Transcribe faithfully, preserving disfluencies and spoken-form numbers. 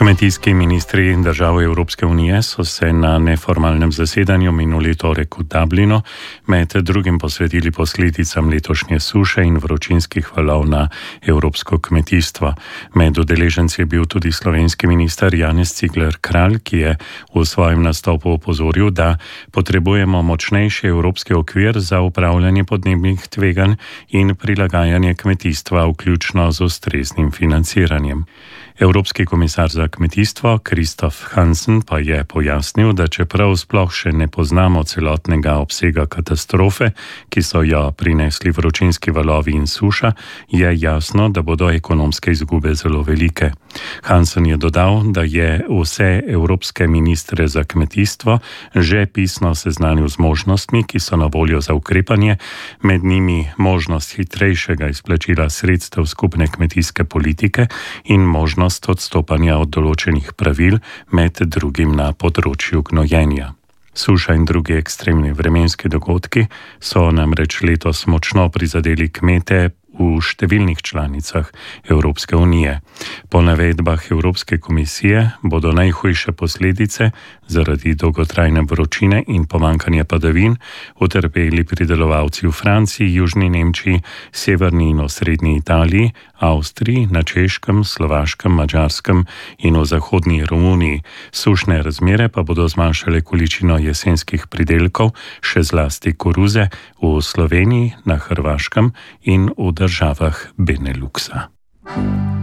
Kmetijski ministri držav Evropske unije so se na neformalnem zasedanju minuli torek v Dublinu med drugim posvetili posledicam letošnje suše in vročinskih valov na evropsko kmetijstvo. Med udeleženci je bil tudi slovenski minister Janez Cigler Kralj, ki je v svojem nastopu opozoril, da potrebujemo močnejši evropski okvir za upravljanje podnebnih tveganj in prilagajanje kmetijstva, vključno z ustreznim financiranjem. Evropski komisar za kmetijstvo Kristof Hansen pa je pojasnil, da čeprav sploh še ne poznamo celotnega obsega katastrofe, ki so jo prinesli vročinski valovi in suša, je jasno, da bodo ekonomske izgube zelo velike. Hansen je dodal, da je vse evropske ministre za kmetijstvo že pisno seznanil z možnostmi, ki so na voljo za ukrepanje, med njimi možnost hitrejšega izplačila sredstev skupne kmetijske politike in možnost odstopanja od določenih pravil, med drugim na področju gnojenja. Suša in drugi ekstremni vremenski dogodki so namreč letos močno prizadeli kmete v številnih članicah Evropske unije. Po navedbah Evropske komisije bodo najhujše posledice zaradi dolgotrajne vročine in pomanjkanja padavin utrpeli pridelovalci v Franciji, Južni Nemčiji, Severni in Osrednji Italiji, Avstriji, na Češkem, Slovaškem, Madžarskem in v zahodni Romuniji. Sušne razmere pa bodo zmanjšale količino jesenskih pridelkov, še zlasti koruze, v Sloveniji, na Hrvaškem in v državah Beneluxa.